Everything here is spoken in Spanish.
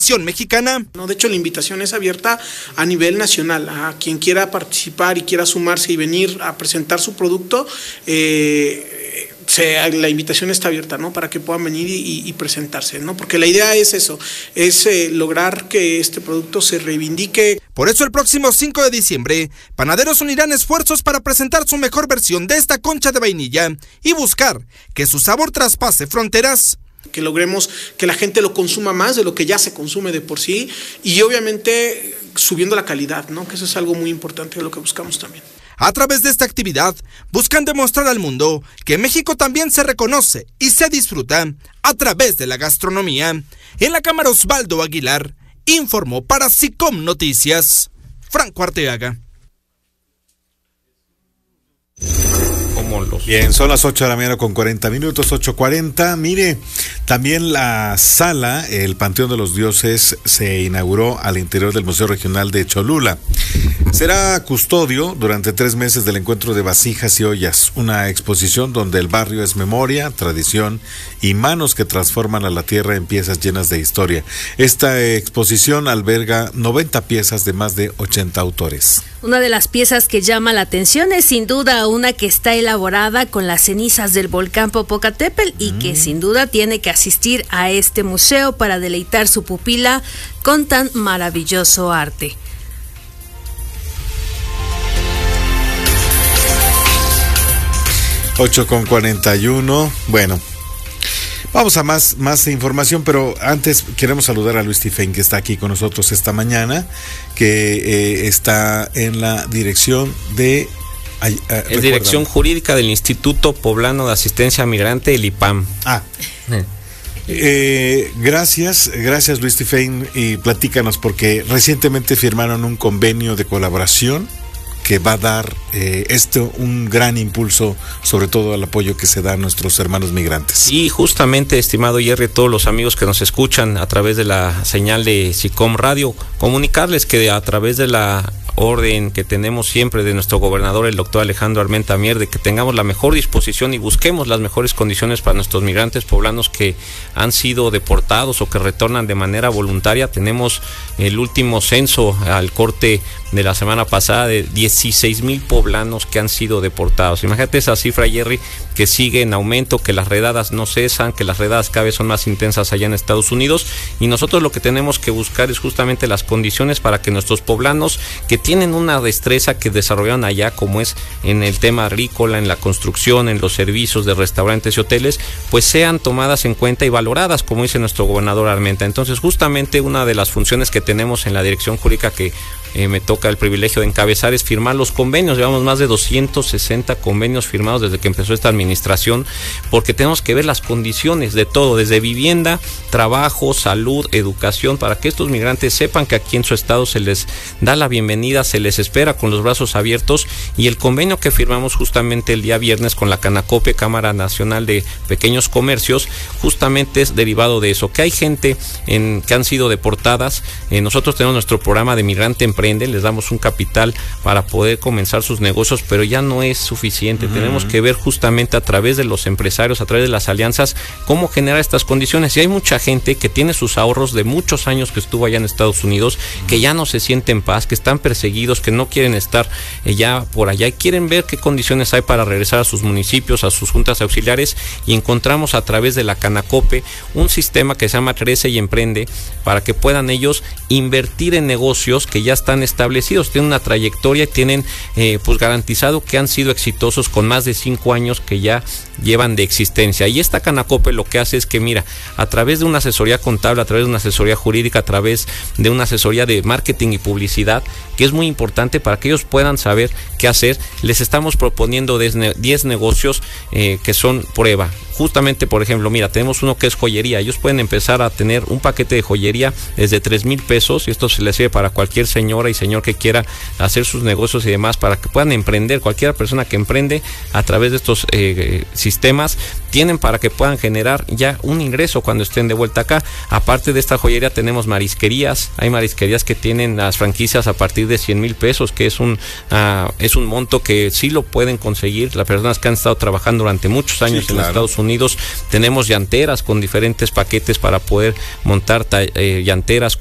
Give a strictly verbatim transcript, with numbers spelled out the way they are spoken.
Mexicana. No, de hecho, la invitación es abierta a nivel nacional. A quien quiera participar y quiera sumarse y venir a presentar su producto, eh, se, la invitación está abierta, ¿no? Para que puedan venir y, y presentarse, ¿no? Porque la idea es eso, es eh, lograr que este producto se reivindique. Por eso el próximo cinco de diciembre, panaderos unirán esfuerzos para presentar su mejor versión de esta concha de vainilla y buscar que su sabor traspase fronteras. Que logremos que la gente lo consuma más de lo que ya se consume de por sí y obviamente subiendo la calidad, ¿no? Que eso es algo muy importante de lo que buscamos también. A través de esta actividad, buscan demostrar al mundo que México también se reconoce y se disfruta a través de la gastronomía. En la cámara Osvaldo Aguilar informó para SICOM Noticias, Franco Arteaga. Bien, son las ocho de la mañana con cuarenta minutos, ocho cuarenta. Mire, también la sala, el Panteón de los Dioses, se inauguró al interior del Museo Regional de Cholula. Será custodio durante tres meses del encuentro de vasijas y ollas, una exposición donde el barrio es memoria, tradición y manos que transforman a la tierra en piezas llenas de historia. Esta exposición alberga noventa piezas de más de ochenta autores. Una de las piezas que llama la atención es sin duda una que está elaborada con las cenizas del volcán Popocatépetl y mm. que sin duda tiene que asistir a este museo para deleitar su pupila con tan maravilloso arte. ocho con cuarenta y uno. Bueno, vamos a más, más información, pero antes queremos saludar a Luis Tifén, que está aquí con nosotros esta mañana, que eh, está en la dirección de... Ay, eh, es dirección jurídica del Instituto Poblano de Asistencia Migrante, el I P A M. Ah. Eh, gracias, gracias Luis Tifén, y platícanos, porque recientemente firmaron un convenio de colaboración que va a dar eh, esto un gran impulso, sobre todo al apoyo que se da a nuestros hermanos migrantes. Y justamente, estimado Jerry, todos los amigos que nos escuchan a través de la señal de SICOM Radio, comunicarles que a través de la orden que tenemos siempre de nuestro gobernador, el doctor Alejandro Armenta Mier, de que tengamos la mejor disposición y busquemos las mejores condiciones para nuestros migrantes poblanos que han sido deportados o que retornan de manera voluntaria. Tenemos el último censo al corte de la semana pasada de dieciséis mil poblanos que han sido deportados. Imagínate esa cifra, Jerry, que sigue en aumento, que las redadas no cesan, que las redadas cada vez son más intensas allá en Estados Unidos, y nosotros lo que tenemos que buscar es justamente las condiciones para que nuestros poblanos que tienen una destreza que desarrollaron allá, como es en el tema agrícola, en la construcción, en los servicios de restaurantes y hoteles, pues sean tomadas en cuenta y valoradas, como dice nuestro gobernador Armenta. Entonces, justamente una de las funciones que tenemos en la dirección jurídica que Eh, me toca el privilegio de encabezar es firmar los convenios. Llevamos más de doscientos sesenta convenios firmados desde que empezó esta administración, porque tenemos que ver las condiciones de todo, desde vivienda, trabajo, salud, educación, para que estos migrantes sepan que aquí en su estado se les da la bienvenida, se les espera con los brazos abiertos. Y el convenio que firmamos justamente el día viernes con la Canacope, Cámara Nacional de Pequeños Comercios, justamente es derivado de eso, que hay gente en, que han sido deportadas. Eh, nosotros tenemos nuestro programa de Migrante Emprende, les damos un capital para poder comenzar sus negocios, pero ya no es suficiente. Uh-huh. Tenemos que ver justamente a través de los empresarios, a través de las alianzas, cómo generar estas condiciones. Y hay mucha gente que tiene sus ahorros de muchos años que estuvo allá en Estados Unidos, uh-huh. que ya no se siente en paz, que están perseguidos, que no quieren estar eh, ya por allá y quieren ver qué condiciones hay para regresar a sus municipios, a sus juntas auxiliares, y encontramos a través de la Canacope un sistema que se llama Crece y Emprende, para que puedan ellos invertir en negocios que ya están establecidos, tienen una trayectoria y tienen eh, pues garantizado que han sido exitosos con más de cinco años que ya llevan de existencia. Y esta Canacope lo que hace es que, mira, a través de una asesoría contable, a través de una asesoría jurídica, a través de una asesoría de marketing y publicidad, que es muy importante para que ellos puedan saber qué hacer, les estamos proponiendo diez negocios eh, que son prueba. Justamente, por ejemplo, mira, tenemos uno que es joyería. Ellos pueden empezar a tener un paquete de joyería desde tres mil pesos, y esto se les sirve para cualquier señora y señor que quiera hacer sus negocios y demás, para que puedan emprender. Cualquier persona que emprende a través de estos eh, sistemas tienen para que puedan generar ya un ingreso cuando estén de vuelta acá. Aparte de esta joyería tenemos marisquerías, hay marisquerías que tienen las franquicias a partir de cien mil pesos, que es un uh, es un monto que sí lo pueden conseguir las personas que han estado trabajando durante muchos años sí, claro. en Estados Unidos. Tenemos llanteras con diferentes paquetes para poder montar eh, llanteras